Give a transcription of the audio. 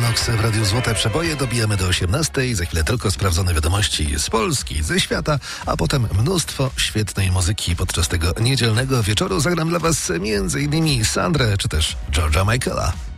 Equinox w Radiu Złote Przeboje. Dobijamy do 18:00. Za chwilę tylko sprawdzone wiadomości z Polski, ze świata, a potem mnóstwo świetnej muzyki. Podczas tego niedzielnego wieczoru zagram dla Was m.in. Sandrę czy też George'a Michaela.